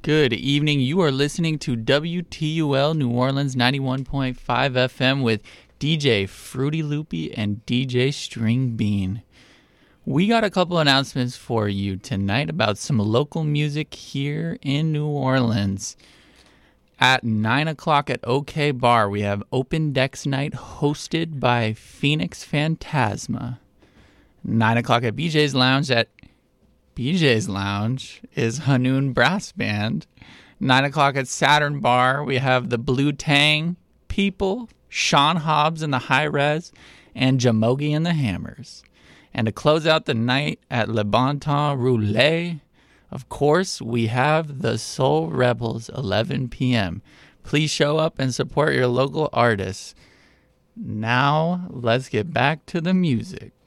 Good evening. You are listening to WTUL New Orleans 91.5 FM with DJ Fruity Loopy and DJ String Bean. We got a couple announcements for you tonight about some local music here in New Orleans. At 9 o'clock at OK Bar, we have Open Decks Night hosted by Phoenix Phantasma. 9 o'clock at BJ's Lounge is Hanoun Brass Band. 9 o'clock at Saturn Bar, we have the Blue Tang People, Sean Hobbs and the High Res, and Jamogi and the Hammers. And to close out the night at Le Bon Temps Roulette, of course, we have the Soul Rebels, 11 p.m. Please show up and support your local artists. Now, let's get back to the music.